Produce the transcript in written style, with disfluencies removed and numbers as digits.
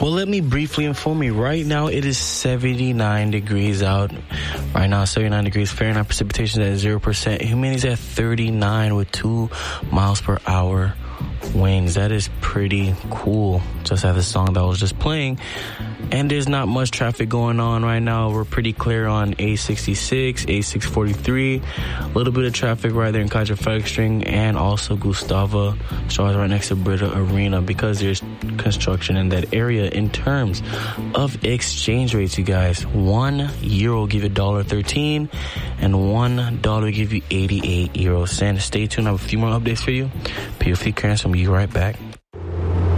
Well, let me briefly inform you. Right now, it is 79 degrees out. Right now, 79 degrees Fahrenheit. Precipitation at 0%. Humidity at 39 with 2 miles per hour winds. That is pretty cool. Just had the song that was just playing. And there's not much traffic going on right now. We're pretty clear on A66, A643. A little bit of traffic right there in Kaiser Felixstring and also Gustava. So right next to Brita Arena because there's construction in that area. In terms of exchange rates, you guys, €1 will give you $1.13 and $1 will give you 88 euro cents. Stay tuned. I have a few more updates for you. POV Currents. I'll be right back.